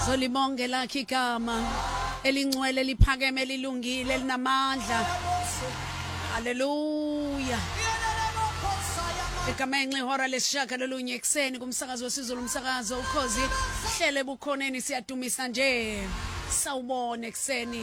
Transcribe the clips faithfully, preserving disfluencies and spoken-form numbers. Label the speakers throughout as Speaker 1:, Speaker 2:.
Speaker 1: Zolibonge lakhe igama elingcwele liphakeme lilungile linamandla. Haleluya. Ekamenxe ihora lesishaka lolunye ekseni kumsakazo wesizulu umsakazo ukhozi hlele bukhoneni siyadumisa nje. Sawubona ekseni.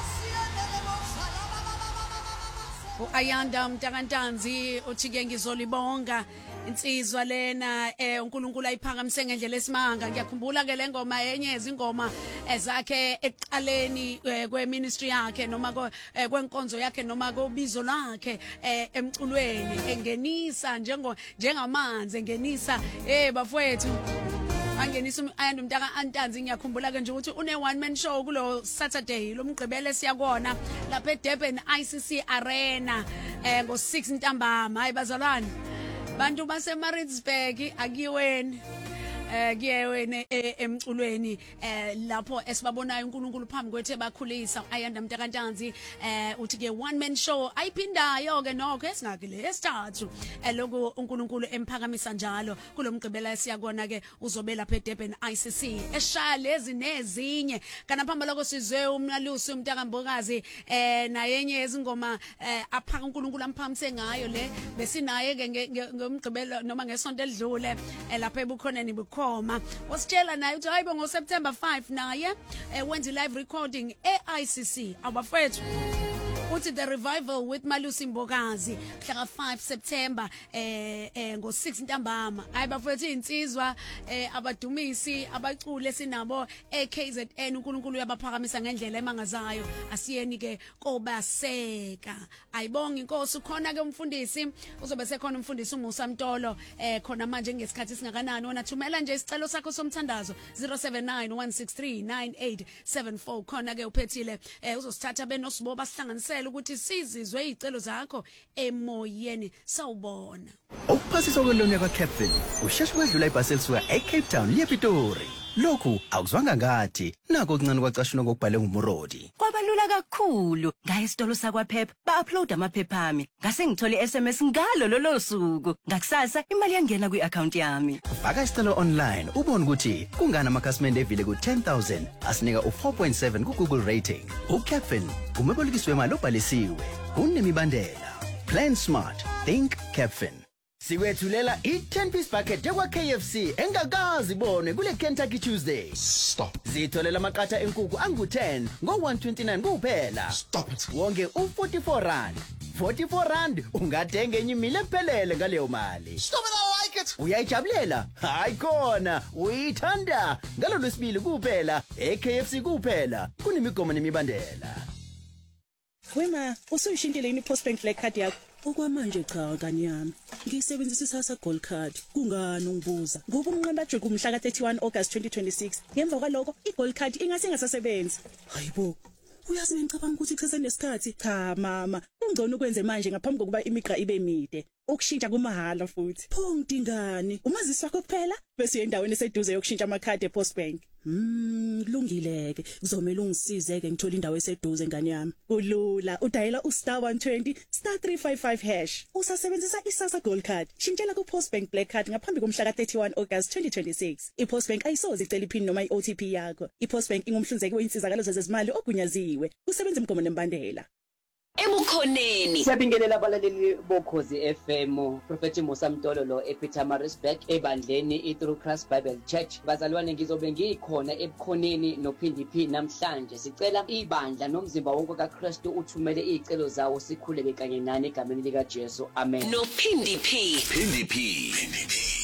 Speaker 1: uAyanda Mtakantanzi uthi ke ngizolibonga insizwa lena eh uNkulunkulu ayiphakamise ngendlela esimanga. Ngiyakhumbula ke le ngoma enye izingoma ezakhe eqaleni kweministry yakhe noma kwenkonzo yakhe noma kobizo lakhe emculweni engenisa njengo njengamanzi engenisa eh bafowethu angenisa uAyanda Mtakantanzi. Ngiyakhumbula ke nje ukuthi une one man show kulo Saturday lo mgqibelo siyakona lapha eDurban I C C Arena eh ngo six ntambama. Hayi bazalwane bantu base Maritzburg akiweni eh kuyewene emculweni eh lapho esibabonayo uNkulunkulu phambi kwethu bakhulisa uAyanda Mtakantanzi eh uthi ke one man show ayiphindayo ke nokho esingakile esithathu eloku uNkulunkulu emphakamisa njalo kulomgqibela esiyakona ke uzobe lapha eDurban I C C eshaya lezi nezinye kana phamba lokho sizwe umnalusi uMtakambokazi eh nayenye izingoma aphaka uNkulunkulu amphamise ngayo le besinaye ke ngomgqibelo noma ngesonto elidlule lapha ebukhoneni khoma wasitshela naye uthi hayibo ngo September five naye wenza live recording e I C C abafethu uthi the revival with Malusi Mbokazi mhla five September eh ngo six ntambama. Hayi bafethu insizwa abadumisi abacule sinabo e K Z N uNkulunkulu uyabaphakamisa ngendlela emangazayo asiyeni ke kobaseka. Ayibonga inkosi khona ke umfundisi uzobe sekhona umfundisi uMusa Mtolo eh khona manje ngesikhathi singakanani wona thumela nje isicelo sakho somthandazo zero seven nine one six three nine eight seven four khona ke uphethile uzosithatha benosibo basihlanganise ukuthi sizizwe izicelo zakho emoyeni. Sawubona
Speaker 2: ukuphasiswa kwelona kwaCapfin usheshe kwedlula ibhasi elisuka eCape Town lePitori. Lokhu akuzwanga ngathi nako okuncane kwacashunwa kokubhale ngumurodi
Speaker 3: kwabalula kakhulu ngaye isitolo sakwaPep ba-upload amaphepha ami ngase ngithole S M S ngalo lolo suku ngakusasa imali yangena kwi-account yami.
Speaker 2: Faka isicelo online ubone ukuthi kungana amakhasimende evile ku ten thousand asinika u four point seven ku Google rating. uCapfin umebolekiswe imali obhalisiwe unemibandela. Plan smart, think Capfin. Sikwethulela i ten piece bucket yakwa K F C engakazi ibone kule Kentucky Tuesday.
Speaker 4: Stop.
Speaker 2: Zitholela amaqatha enkukhu angu ten ngo one twenty-nine kuphela.
Speaker 4: Stop it.
Speaker 2: Wonke u forty-four rand. forty-four rand ungathenga enye imile ephelele ngaleyo mali.
Speaker 4: Stop it, I like it.
Speaker 2: Uyayijabulela? Hayi khona, uyithanda. Ngalo lwesibili kuphela e K F C kuphela. Kunemigomo nemibandela.
Speaker 5: Wema, usuyishintile ini Postbank Black Card yakho? Okwamanje cha kanyami. Ngisebenzisa isasa Gold Card. Kungani ungibuza? Ngoba umnqamba jwe umhla ka thirty-one August twenty twenty-six. Ngemva kwalokho iGold Card ingase ingasasebenzi. Hayibo. Uyazi ngicabanga ukuthi ichese nesikhathi. Cha mama, ungcono ukwenze manje ngaphambi kokuba imiqa ibe mide. Ukushintsha kumahala futhi. Pho ngidingani? Umazisi wakho kuphela bese endaweni eseduze yokushintsha amakhadi ePostbank. Hmm, kulungileke. Kuzomela ungisizeke ngithola indawo eseduze ngane yami. Kulula. Udayela u star one twenty star three five five hash. Usasebenzisa isasa Gold Card. Shintshela ku Postbank Black Card ngaphambi komhla ka thirty-one August twenty twenty-six. iPostbank ayisoze icela iphini noma iO T P yakho. iPostbank ingumhlinzeki weinsizakalo zezimali ogunyaziwe. Kusebenza imgomo nembandela.
Speaker 6: Ebukhoneni
Speaker 7: siyabingelela abalaleli bokhozi F M. Prophet Musa Mtolo lo ePietermaritzburg ebandleni iThru Christ Bible Church. Bazalwane ngizobe ngikhona ebukhoneni noPhindi P namhlanje. Sicela ibandla nomzimba wonke kaKristu uthumele izicelo zawo sikhuleke kanye nani egameni lika Jesu. Amen.
Speaker 6: noPhindi P.
Speaker 4: Phindi P. Phindi P.